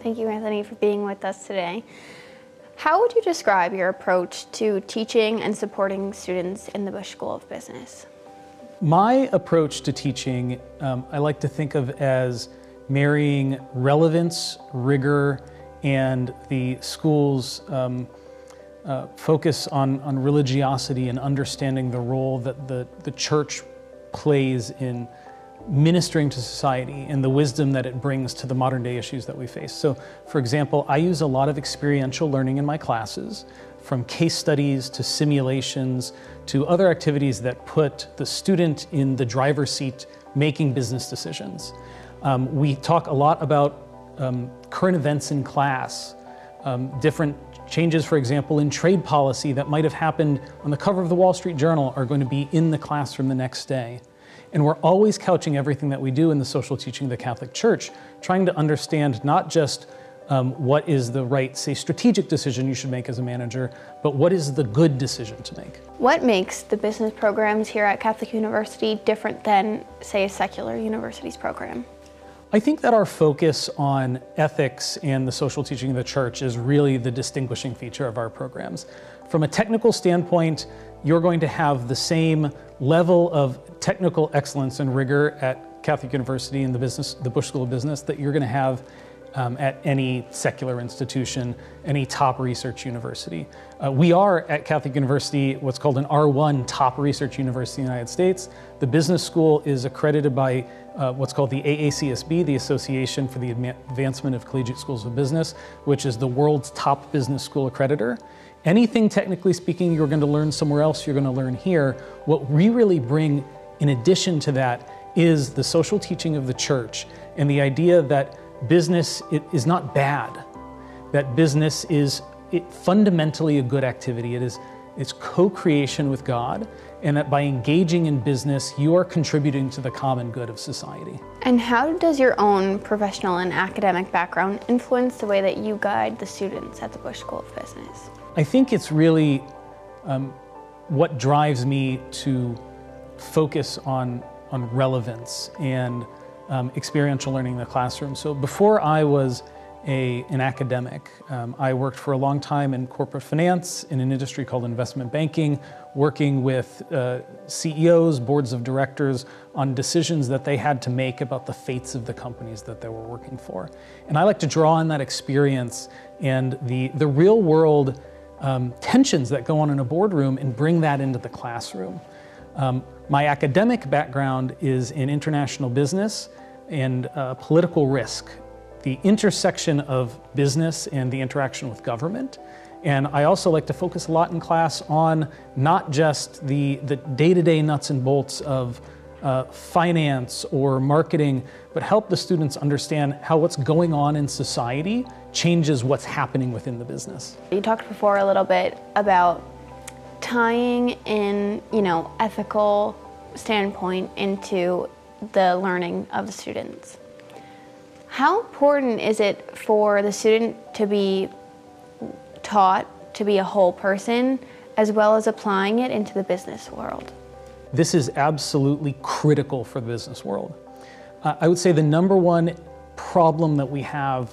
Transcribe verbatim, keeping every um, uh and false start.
Thank you, Anthony, for being with us today. How would you describe your approach to teaching and supporting students in the Bush School of Business? My approach to teaching, um, I like to think of as marrying relevance, rigor, and the school's um, uh, focus on, on religiosity and understanding the role that the, the church plays in ministering to society and the wisdom that it brings to the modern day issues that we face. So, for example, I use a lot of experiential learning in my classes, from case studies to simulations to other activities that put the student in the driver's seat making business decisions. Um, we talk a lot about um, current events in class, um, different changes, for example, in trade policy that might have happened on the cover of the Wall Street Journal are going to be in the classroom the next day. And we're always couching everything that we do in the social teaching of the Catholic Church, trying to understand not just um, what is the right, say, strategic decision you should make as a manager, but what is the good decision to make. What makes the business programs here at Catholic University different than, say, a secular university's program? I think that our focus on ethics and the social teaching of the church is really the distinguishing feature of our programs. From a technical standpoint, you're going to have the same level of technical excellence and rigor at Catholic University in the business, the Bush School of Business, that you're going to have um, at any secular institution, any top research university. Uh, we are at Catholic University what's called an R one top research university in the United States. The business school is accredited by uh, what's called the A A C S B, the Association for the Advancement of Collegiate Schools of Business, which is the world's top business school accreditor. Anything technically speaking you're going to learn somewhere else, you're going to learn here. What we really bring in addition to that is the social teaching of the church and the idea that business it is not bad, that business is it fundamentally a good activity. It is it's co-creation with God, and that by engaging in business, you are contributing to the common good of society. And how does your own professional and academic background influence the way that you guide the students at the Bush School of Business? I think it's really um, what drives me to focus on, on relevance and um, experiential learning in the classroom. So before I was a, an academic, um, I worked for a long time in corporate finance in an industry called investment banking, working with uh, C E Os, boards of directors on decisions that they had to make about the fates of the companies that they were working for. And I like to draw on that experience and the, the real world Um, tensions that go on in a boardroom and bring that into the classroom. Um, my academic background is in international business and uh, political risk, the intersection of business and the interaction with government. And I also like to focus a lot in class on not just the, the day-to-day nuts and bolts of uh, finance or marketing, but help the students understand how what's going on in society changes what's happening within the business. You talked before a little bit about tying in, you know, ethical standpoint into the learning of the students. How important is it for the student to be taught to be a whole person as well as applying it into the business world? This is absolutely critical for the business world. Uh, I would say the number one problem that we have